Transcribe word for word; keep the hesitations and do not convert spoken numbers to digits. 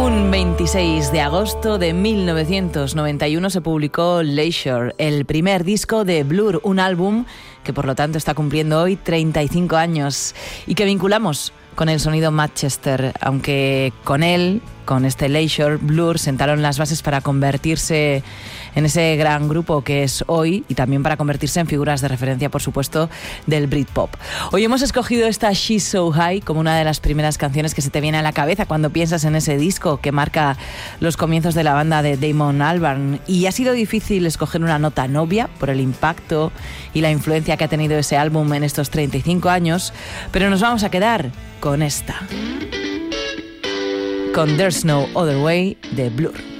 Un veintiséis de agosto de mil novecientos noventa y uno se publicó Leisure, el primer disco de Blur, un álbum que por lo tanto está cumpliendo hoy treinta y cinco años y que vinculamos con el sonido Manchester, aunque con él, con este Leisure, Blur sentaron las bases para convertirse en ese gran grupo que es hoy y también para convertirse en figuras de referencia, por supuesto, del Britpop. Hoy hemos escogido esta She's So High como una de las primeras canciones que se te viene a la cabeza cuando piensas en ese disco que marca los comienzos de la banda de Damon Albarn, y ha sido difícil escoger una nota novia por el impacto y la influencia que ha tenido ese álbum en estos treinta y cinco años, pero nos vamos a quedar con esta, con There's No Other Way de Blur.